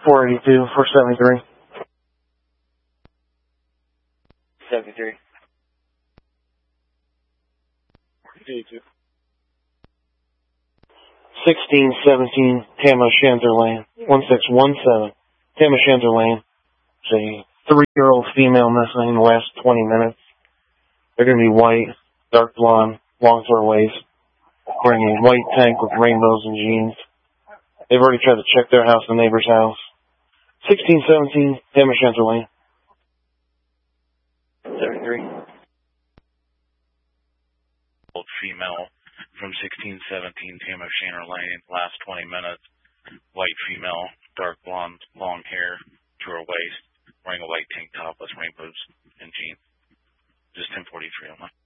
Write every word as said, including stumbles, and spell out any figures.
four eighty-two, four seventy-three. seventy-three. eighty-two. sixteen seventeen, Tama Shanzer Lane. one six one seven, Tama Shanzer Lane. It's a three-year-old female missing in the last twenty minutes. They're going to be white, dark blonde, long to her waist, wearing a white tank with rainbows and jeans. They've already tried to check their house, the neighbor's house. sixteen seventeen, Tama Shanzer Lane. seventy-three. Old female from sixteen seventeen Tama Shanzer Lane, last twenty minutes. White female, dark blonde, long hair to her waist, wearing a white tank top with rainbows and jeans. Just ten forty-three on that.